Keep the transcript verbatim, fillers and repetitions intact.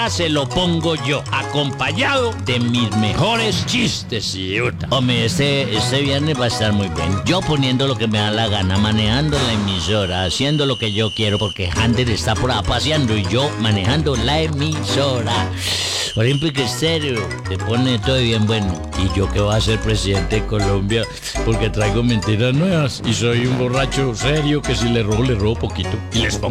música se lo pongo yo, acompañado de mis mejores chistes, idiota. Hombre, este, este viernes va a estar muy bueno. Yo poniendo lo que me da la gana, manejando la emisora, haciendo lo que yo quiero, porque Ander está por ahí paseando y yo manejando la emisora. Olympic Stereo te pone todo bien bueno. Y yo que voy a ser presidente de Colombia porque traigo mentiras nuevas y soy un borracho serio que si le robo, le robo poquito y les pongo